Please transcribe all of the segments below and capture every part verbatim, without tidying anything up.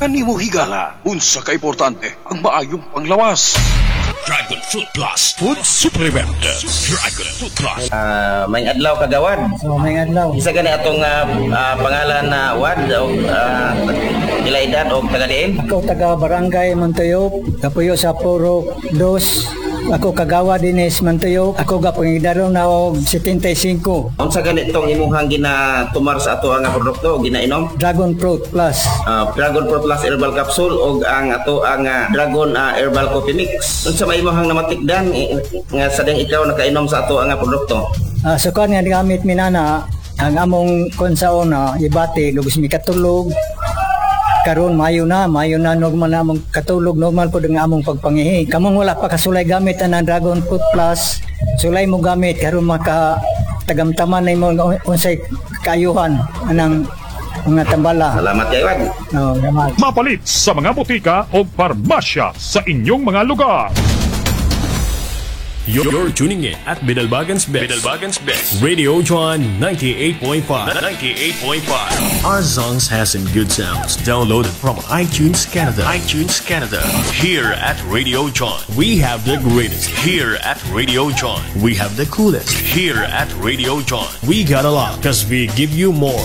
Kailangan nimo higala unsa ka importante ang maayong panglawas. Dragon Fruit Plus Food Supplement. Dragon Fruit Plus. Uh, may adlaw kagawad. So may adlaw. Isa gani atong uh, uh, pangalan na uh, wad o uh, nila edad o taga diin. Ako taga Barangay Montuyop, kapuyo sa Puro Dos. Ako kagawa dinis Montuyop. Ako ga pangidaro na og seventy-five. Unsa gani tong imuhang ginatumar sa ato ang produkto ginainom? Dragon Fruit Plus. Uh, Dragon Fruit Plus Herbal Capsule og ang ato ang uh, Dragon uh, Herbal Coffee Mix. Unsa may imuhang namatikdan nga sa ding ikaw nakainom sa ato ang produkto? Uh, so kan nga gamit minana ang among konsaona ibati lugos mi katulog. Karon mayo na, mayo na normal na among katulog, normal po ang among pagpangihi. Kamong wala pa kasulay gamit ang Dragon Fruit Plus, sulay mo gamit karon maka tagamtaman na mo unsay kaayuhan anang mga tambala. Salamat kay Wad. No, salamat. Mapalit sa mga butika o parmasya sa inyong mga lugar. You're, you're tuning in at Bidalbagan's Best. Bidalbagan's Best. Radio John ninety-eight point five. ninety-eight point five. Our songs has some good sounds. Downloaded from iTunes Canada. iTunes Canada. Here at Radio John, we have the greatest. Here at Radio John, we have the coolest. Here at Radio John, we got a lot because we give you more.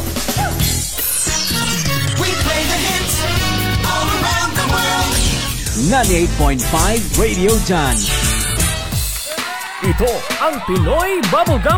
We play the hits all around the world. ninety-eight point five Radio John. Ito ang Pinoy Bubblegum